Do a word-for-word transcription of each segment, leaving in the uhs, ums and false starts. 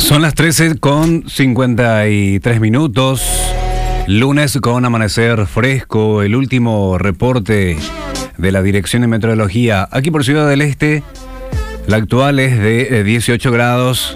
Son las trece con cincuenta y tres minutos. Lunes con amanecer fresco. El último reporte de la Dirección de Meteorología. Aquí por Ciudad del Este, la actual es de dieciocho grados.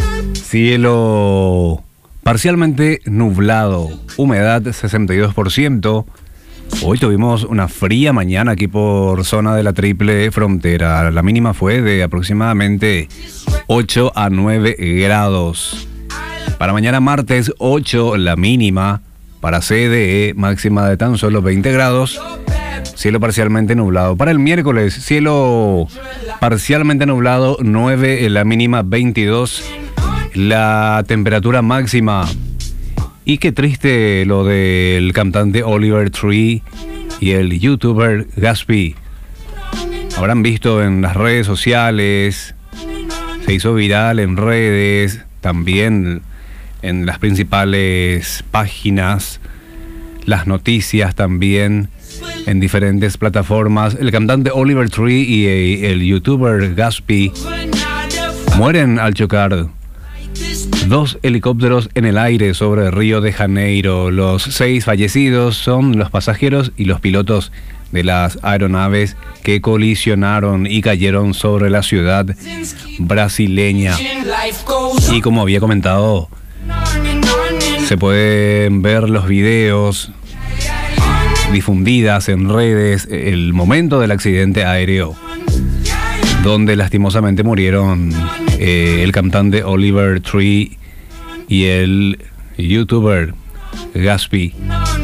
Cielo parcialmente nublado. Humedad sesenta y dos por ciento. Hoy tuvimos una fría mañana aquí por zona de la Triple Frontera. La mínima fue de aproximadamente ocho a nueve grados. Para mañana martes ocho la mínima. Para C D E máxima de tan solo veinte grados. Cielo parcialmente nublado. Para el miércoles cielo parcialmente nublado, nueve la mínima, veintidós la temperatura máxima. Y qué triste lo del cantante Oliver Tree y el youtuber Gatsby. Habrán visto en las redes sociales, se hizo viral en redes, también en las principales páginas, las noticias también, en diferentes plataformas. El cantante Oliver Tree y el youtuber Gatsby mueren al chocar dos helicópteros en el aire sobre Río de Janeiro. Los seis fallecidos son los pasajeros y los pilotos de las aeronaves que colisionaron y cayeron sobre la ciudad brasileña. Y como había comentado, se pueden ver los videos difundidas en redes, el momento del accidente aéreo, donde lastimosamente murieron eh, el cantante Oliver Tree y el youtuber Gatsby.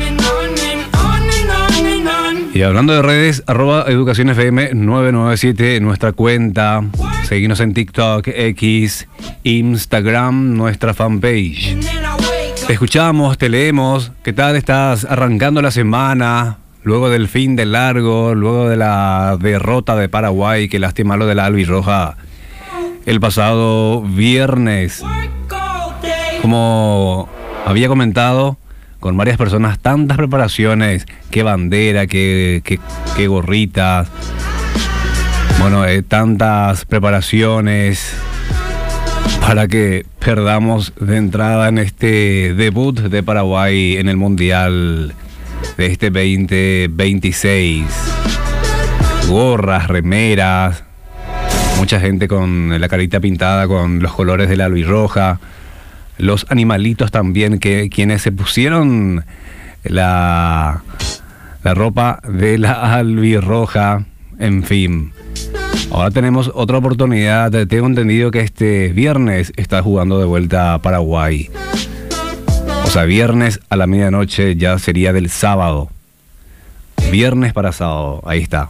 Y hablando de redes, arroba Educación F M nueve nueve siete, nuestra cuenta. Seguimos en TikTok, X, Instagram, nuestra fanpage. Te escuchamos, te leemos. ¿Qué tal estás arrancando la semana? Luego del fin de largo, luego de la derrota de Paraguay, que lástima lo de la albirroja el pasado viernes. Como había comentado con varias personas, tantas preparaciones, qué bandera, qué, qué, qué gorritas, bueno, eh, tantas preparaciones para que perdamos de entrada en este debut de Paraguay en el Mundial de este veinte veintiséis. Gorras, remeras, mucha gente con la carita pintada con los colores de la albirroja, los animalitos también, que quienes se pusieron la, la ropa de la albirroja, en fin. Ahora tenemos otra oportunidad. Tengo entendido que este viernes está jugando de vuelta a Paraguay. O sea, viernes a la medianoche ya sería del sábado. Viernes para sábado, ahí está.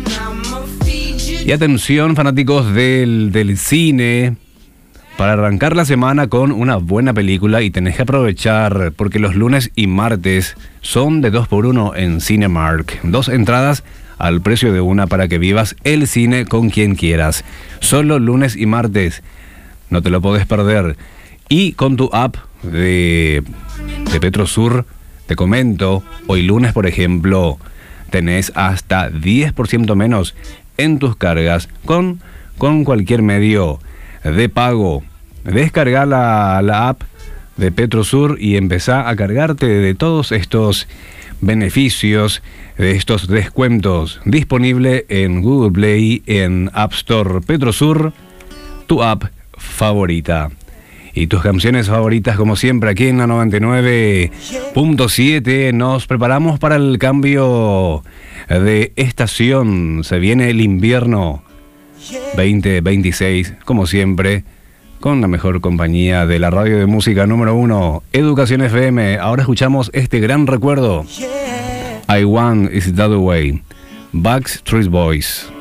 Y atención, fanáticos del, del cine, para arrancar la semana con una buena película, y tenés que aprovechar porque los lunes y martes son de dos por uno en Cinemark. Dos entradas al precio de una para que vivas el cine con quien quieras. Solo lunes y martes, no te lo podés perder. Y con tu app de, de Petrosur, te comento, hoy lunes por ejemplo, tenés hasta diez por ciento menos en tus cargas con, con cualquier medio de pago. Descarga la, la app de Petrosur y empezá a cargarte de todos estos beneficios, de estos descuentos. Disponible en Google Play, en App Store. Petrosur, tu app favorita. Y tus canciones favoritas, como siempre, aquí en la noventa y nueve punto siete. Nos preparamos para el cambio de estación. Se viene el invierno veinte veintiséis, como siempre, con la mejor compañía de la radio de música número uno, Educación F M. Ahora escuchamos este gran recuerdo. I Want It That Way, Backstreet Boys.